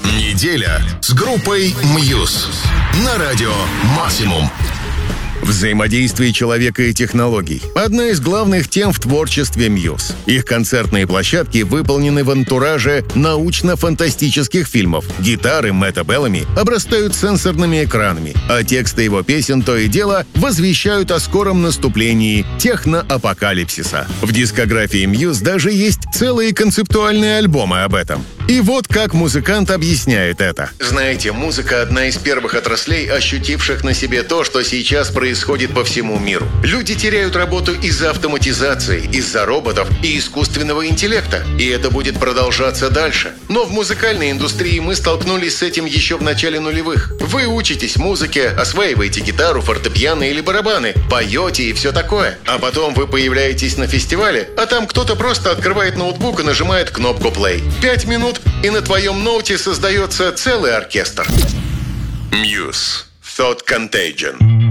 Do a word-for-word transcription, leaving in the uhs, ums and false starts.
Неделя с группой Muse на радио Максимум. Взаимодействие человека и технологий – одна из главных тем в творчестве Muse. Их концертные площадки выполнены в антураже научно-фантастических фильмов. Гитары Мэтта Беллами обрастают сенсорными экранами, а тексты его песен то и дело возвещают о скором наступлении техноапокалипсиса. В дискографии Muse даже есть целые концептуальные альбомы об этом. И вот как музыкант объясняет это. Знаете, музыка – одна из первых отраслей, ощутивших на себе то, что сейчас происходит по всему миру. Люди теряют работу из-за автоматизации, из-за роботов и искусственного интеллекта. И это будет продолжаться дальше. Но в музыкальной индустрии мы столкнулись с этим еще в начале нулевых. Вы учитесь музыке, осваиваете гитару, фортепиано или барабаны, поете и все такое. А потом вы появляетесь на фестивале, а там кто-то просто открывает ноутбук и нажимает кнопку play. Пять минут, и на твоем ноуте создается целый оркестр. Muse. Thought Contagion.